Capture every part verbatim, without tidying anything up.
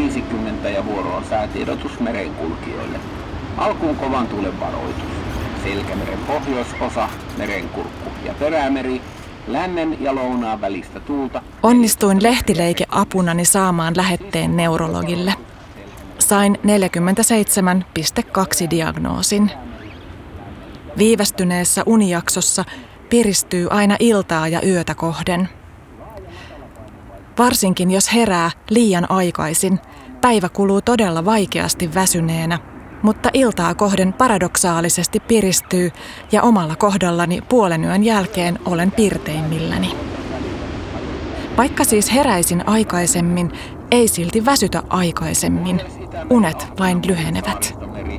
viisikymmentä ja vuoro on säätiedotus merenkulkijoille. Alkuun kovan tuulen varoitus. Selkämeren pohjoisosa, merenkurkku ja perämeri, lännen ja lounaan välistä tuulta. Onnistuin lehtileike apunani saamaan lähetteen neurologille. Sain neljäkymmentäseitsemän pilkku kaksi diagnoosin. Viivästyneessä unijaksossa piristyy aina iltaa ja yötä kohden. Varsinkin jos herää liian aikaisin, päivä kuluu todella vaikeasti väsyneenä, mutta iltaa kohden paradoksaalisesti piristyy ja omalla kohdallani puolen yön jälkeen olen pirteimmilläni. Vaikka siis heräisin aikaisemmin, ei silti väsytä aikaisemmin. Unet vain lyhenevät.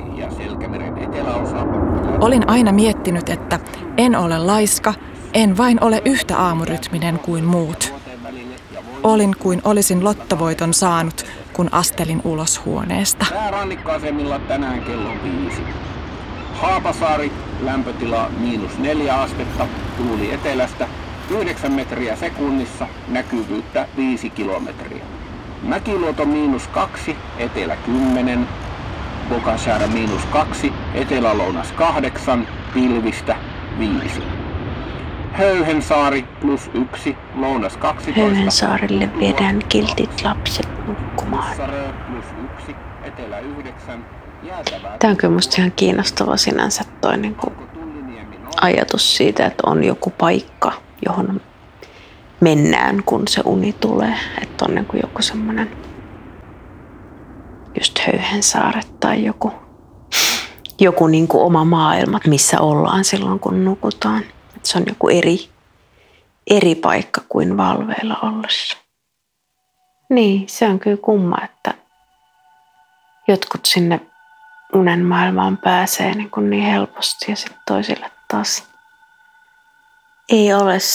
Olin aina miettinyt, että en ole laiska, en vain ole yhtä aamurytminen kuin muut. Olin kuin olisin lottovoiton saanut, kun astelin ulos huoneesta. Rannikkoasemilla tänään kello viisi. Haapasaari, lämpötila miinus neljä astetta, tuuli etelästä, yhdeksän metriä sekunnissa, näkyvyyttä viisi kilometriä. Mäkiluoto miinus kaksi, etelä kymmenen, Bokasaara miinus kaksi, etelä-lounas kahdeksan, pilvistä viisi. Höyhensaari plus yksi, lounas kaksitoista. Höyhensaarille viedään kiltit lapset nukkumaan. Plus yksi, etelä yhdeksän, Tämä on kyllä musta ihan kiinnostava sinänsä toi niin kuin ajatus siitä, että on joku paikka, johon mennään, kun se uni tulee. Että on niin kuin joku semmoinen just Höyhensaaret tai joku, joku niin kuin oma maailma, missä ollaan silloin, kun nukutaan. Että se on joku eri, eri paikka kuin valveilla ollessa. Niin, se on kyllä kumma, että jotkut sinne unen maailmaan pääsee niin, kuin niin helposti ja sitten toisille taas ei ole